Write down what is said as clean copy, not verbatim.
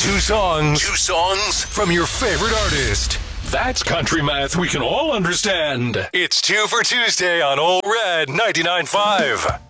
Two songs from your favorite artist. That's country math we can all understand. It's 2 for Tuesday on Old Red 99.5.